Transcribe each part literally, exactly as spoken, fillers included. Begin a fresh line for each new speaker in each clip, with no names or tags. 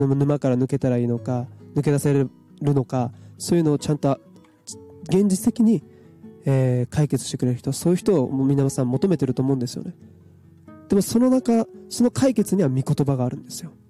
沼から抜けたらいいのか、抜け出せるのか、そういうのをちゃんと現実的に、えー、解決してくれる人、そういう人を皆さん求めてると思うんですよね。でもその中、その解決には御言葉があるんですよ。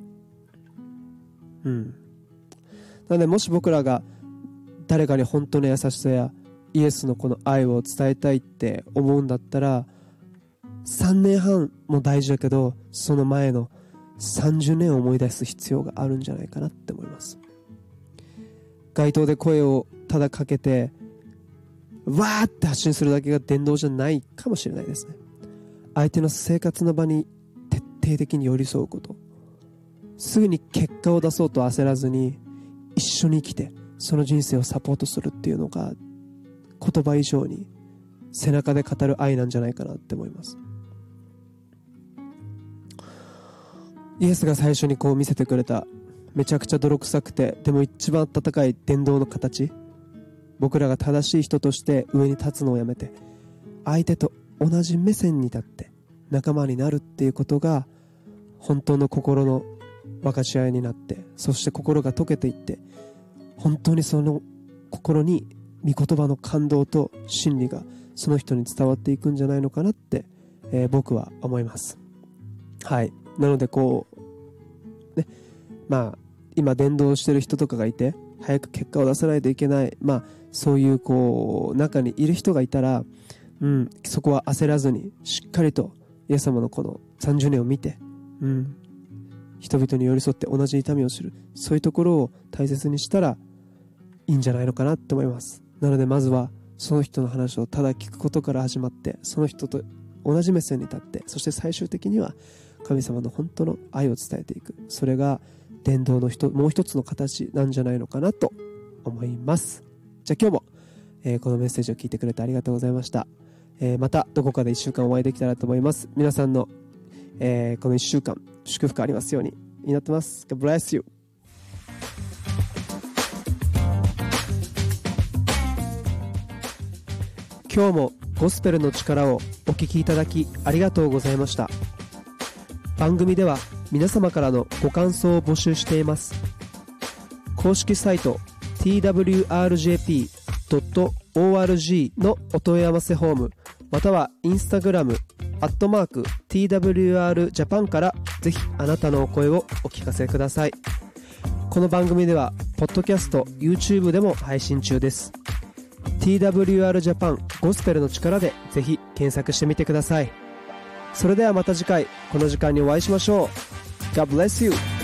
うん。なので、もし僕らが誰かに本当の優しさやイエスのこの愛を伝えたいって思うんだったら、さんねんはんも大事だけど、その前のさんじゅうねんを思い出す必要があるんじゃないかなって思います。街頭で声をただかけてわーって発信するだけが伝道じゃないかもしれないですね。相手の生活の場に徹底的に寄り添うこと、すぐに結果を出そうと焦らずに一緒に生きてその人生をサポートするっていうのが言葉以上に背中で語る愛なんじゃないかなって思います。イエスが最初にこう見せてくれためちゃくちゃ泥臭くてでも一番温かい伝道の形、僕らが正しい人として上に立つのをやめて相手と同じ目線に立って仲間になるっていうことが本当の心の分かち合いになって、そして心が溶けていって本当にその心に御言葉の感動と真理がその人に伝わっていくんじゃないのかなって、えー、僕は思います。はい。なのでこうね、まあ今伝道してる人とかがいて早く結果を出さないといけない、まあそういうこう中にいる人がいたら、うん、そこは焦らずにしっかりとイエス様のこのさんじゅうねんを見て、うん、人々に寄り添って同じ痛みを知る、そういうところを大切にしたらいいんじゃないのかなと思います。なのでまずはその人の話をただ聞くことから始まって、その人と同じ目線に立って、そして最終的には神様の本当の愛を伝えていく、それが伝道の人もう一つの形なんじゃないのかなと思います。じゃあ今日も、えー、このメッセージを聞いてくれてありがとうございました。えー、またどこかでいっしゅうかんお会いできたらと思います。皆さんの、えー、このいっしゅうかん祝福ありますように祈ってます。God bless you。今日もゴスペルの力をお聞きいただきありがとうございました。番組では皆様からのご感想を募集しています。公式サイト ティーダブリューアールジェーピードットオーアールジー のお問い合わせフォーム、またはインスタグラムアットマーク ティーダブリューアールジャパン からぜひあなたのお声をお聞かせください。この番組ではポッドキャスト、YouTube でも配信中です。 ティーダブリューアール ジャパンゴスペルの力でぜひ検索してみてください。それではまた次回この時間にお会いしましょう。God bless you.